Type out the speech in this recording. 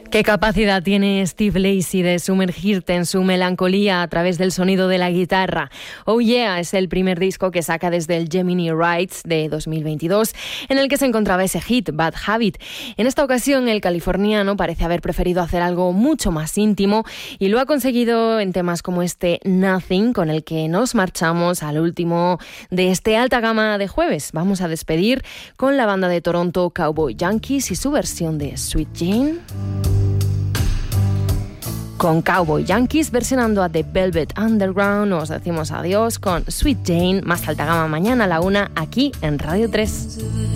¿Qué capacidad tiene Steve Lacy de sumergirte en su melancolía a través del sonido de la guitarra? Oh Yeah es el primer disco que saca desde el Gemini Rights de 2022, en el que se encontraba ese hit, Bad Habit. En esta ocasión, el californiano parece haber preferido hacer algo mucho más íntimo y lo ha conseguido en temas como este Nothing, con el que nos marchamos al último de este alta gama de jueves. Vamos a despedir con la banda de Toronto Cowboy Yankees y su versión de Sweet Jane. Con Cowboy Yankees versionando a The Velvet Underground, nos decimos adiós con Sweet Jane, más alta gama mañana a la 1 aquí en Radio 3.